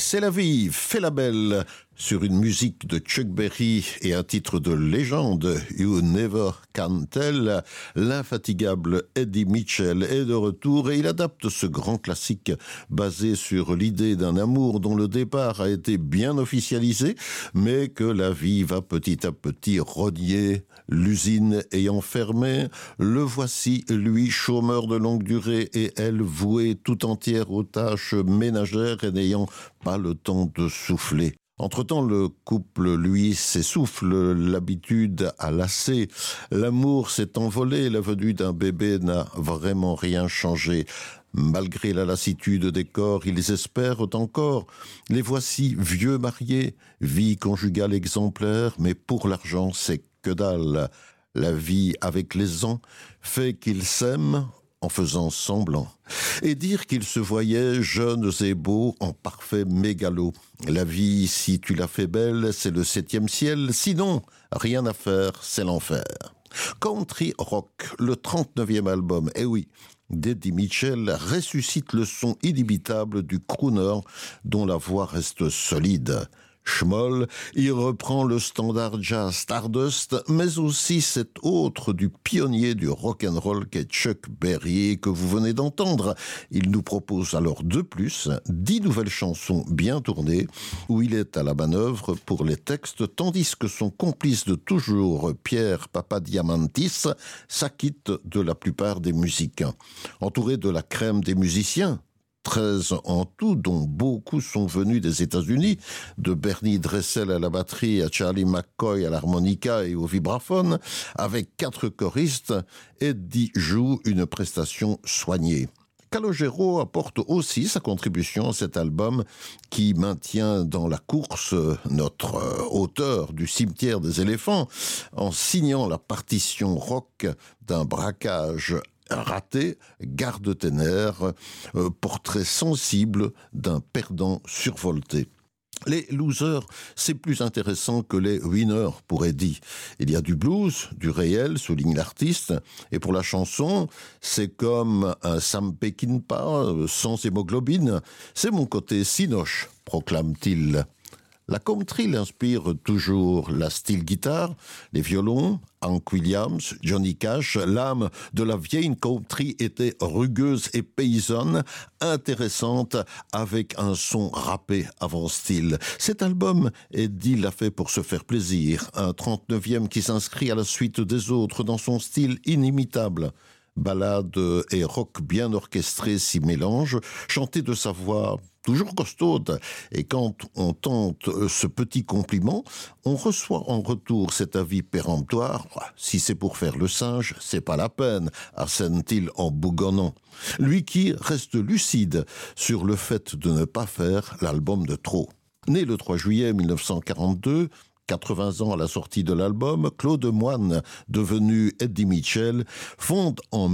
C'est la vie, fait la belle, sur une musique de Chuck Berry et un titre de légende, You Never Can Tell. L'infatigable Eddie Mitchell est de retour et il adapte ce grand classique basé sur l'idée d'un amour dont le départ a été bien officialisé, mais que la vie va petit à petit rogner. L'usine ayant fermé, le voici, lui, chômeur de longue durée et elle vouée tout entière aux tâches ménagères et n'ayant pas le temps de souffler. Entre-temps, le couple, lui, s'essouffle, l'habitude a lassé, l'amour s'est envolé, la venue d'un bébé n'a vraiment rien changé. Malgré la lassitude des corps, ils espèrent encore. Les voici vieux mariés, vie conjugale exemplaire, mais pour l'argent, c'est que dalle. La vie avec les ans fait qu'ils s'aiment en faisant semblant. Et dire qu'ils se voyaient jeunes et beaux en parfait mégalo. La vie, si tu la fais belle, c'est le 7e ciel, sinon, rien à faire, c'est l'enfer. Country Rock, le 39e album, eh oui, d'Eddie Mitchell ressuscite le son inimitable du crooner dont la voix reste solide. Schmoll, il reprend le standard jazz Stardust, mais aussi cet autre du pionnier du rock'n'roll qu'est Chuck Berry que vous venez d'entendre. Il nous propose alors de plus 10 nouvelles chansons bien tournées où il est à la manœuvre pour les textes, tandis que son complice de toujours, Pierre Papadiamantis, s'acquitte de la plupart des musiques. Entouré de la crème des musiciens, 13 en tout, dont beaucoup sont venus des États-Unis, de Bernie Dressel à la batterie à Charlie McCoy à l'harmonica et au vibraphone, avec 4 choristes, Eddie joue une prestation soignée. Calogero apporte aussi sa contribution à cet album qui maintient dans la course notre auteur du Cimetière des éléphants en signant la partition rock d'un braquage raté, garde ténèbres, portrait sensible d'un perdant survolté. Les losers, c'est plus intéressant que les winners, pour Eddie. Il y a du blues, du réel, souligne l'artiste, et pour la chanson, c'est comme un Sam Peckinpah sans hémoglobine. C'est mon côté sinoche, proclame-t-il. La country l'inspire toujours la steel guitare, les violons, Hank Williams, Johnny Cash. L'âme de la vieille country était rugueuse et paysanne, intéressante, avec un son râpé avant style. Cet album, Eddie l'a fait pour se faire plaisir, un 39e qui s'inscrit à la suite des autres dans son style inimitable. Ballade et rock bien orchestrés s'y mélangent, chanté de sa voix toujours costaude. Et quand on tente ce petit compliment, on reçoit en retour cet avis péremptoire. Si c'est pour faire le singe, c'est pas la peine, assène-t-il en bougonnant. Lui qui reste lucide sur le fait de ne pas faire l'album de trop. Né le 3 juillet 1942, 80 ans à la sortie de l'album, Claude Moine, devenu Eddie Mitchell, fonde en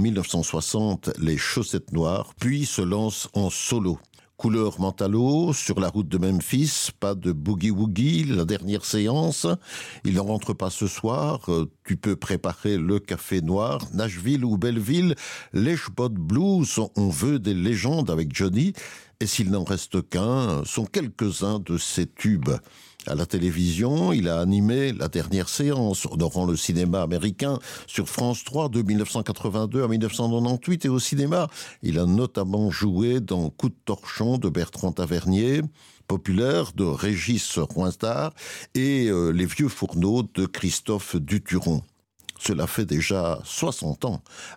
1960 les Chaussettes Noires, puis se lance en solo. Couleur mentalo, sur la route de Memphis, pas de boogie-woogie, la dernière séance. Il n'en rentre pas ce soir, tu peux préparer le café noir. Nashville ou Belleville, les Spot Blues, on veut des légendes avec Johnny. Et s'il n'en reste qu'un, sont quelques-uns de ses tubes. À la télévision, il a animé la dernière séance, honorant le cinéma américain sur France 3 de 1982 à 1998 et au cinéma, il a notamment joué dans Coup de torchon de Bertrand Tavernier, Populaire de Régis Roinstar et Les vieux fourneaux de Christophe Duturon. Cela fait déjà 60 ans,